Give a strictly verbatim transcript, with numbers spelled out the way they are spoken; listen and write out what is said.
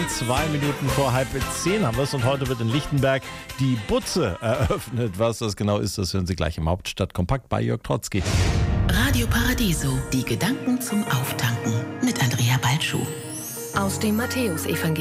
Zwei Minuten vor halb zehn haben wir es und heute wird in Lichtenberg die Butze eröffnet. Was das genau ist, das hören Sie gleich im Hauptstadtkompakt bei Jörg Trotzki. Radio Paradiso, die Gedanken zum Auftanken mit Andrea Balschuh. Aus dem Matthäusevangelium.